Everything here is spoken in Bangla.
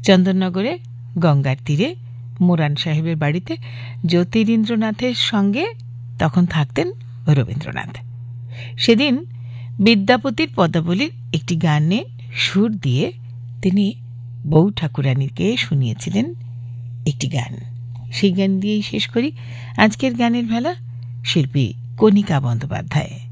চন্দননগরে গঙ্গার তীরে মোরান সাহেবের বাড়িতে জ্যোতিরিন্দ্রনাথের সঙ্গে তখন থাকতেন রবীন্দ্রনাথ। সেদিন বিদ্যাপতির পদাবলীর একটি গানে সুর দিয়ে তিনি বউ ঠাকুরানীকে শুনিয়েছিলেন একটি গান। সেই গান দিয়েই শেষ করি আজকের গানের ভেলা। শিল্পী কণিকা বন্দ্যোপাধ্যায়।